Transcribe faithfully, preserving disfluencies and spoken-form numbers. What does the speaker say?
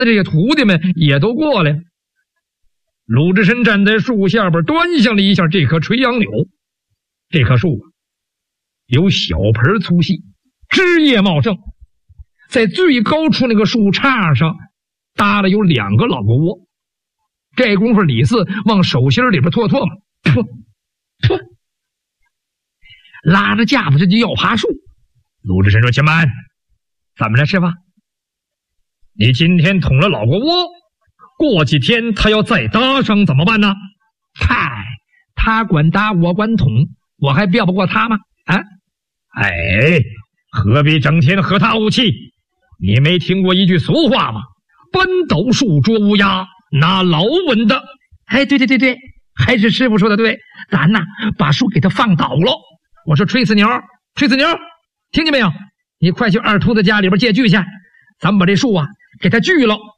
这些徒弟们也都过来了。鲁智深站在树下边端详了一下这棵垂杨柳。这棵树啊，有小盆粗细，枝叶茂盛，在最高处那个树杈上搭了有两个老窝。这功夫李四往手心里边唾唾沫，噗噗，拉着架子这就要爬树。鲁智深说：“且慢，怎么着师傅？你今天捅了老国窝，过几天他要再搭上怎么办呢？”嗨，他管搭我管捅，我还飙不过他吗？啊，哎，何必整天和他怄气？你没听过一句俗话吗？搬斗树捉乌鸦，拿老稳的。哎，对对对对，还是师傅说的对，咱呐把树给他放倒了。我说吹死牛，吹死牛，听见没有？你快去二秃子家里边借锯去，咱们把这树啊给他锯了，